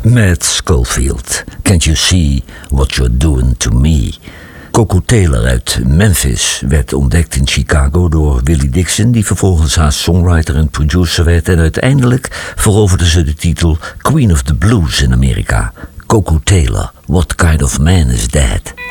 Matt Schofield, Can't You See What You're Doing To Me? Coco Taylor uit Memphis werd ontdekt in Chicago door Willie Dixon, die vervolgens haar songwriter en producer werd, en uiteindelijk veroverde ze de titel Queen of the Blues in Amerika. Coco Taylor, What Kind of Man Is That?